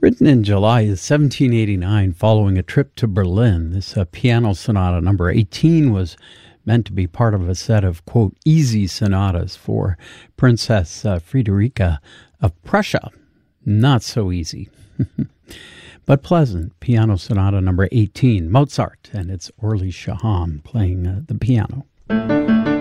Written in July of 1789 following a trip to Berlin, this piano sonata number 18 was meant to be part of a set of, quote, easy sonatas for Princess Friederike of Prussia. Not so easy, but pleasant. Piano sonata number 18, Mozart, and it's Orly Shaham playing the piano.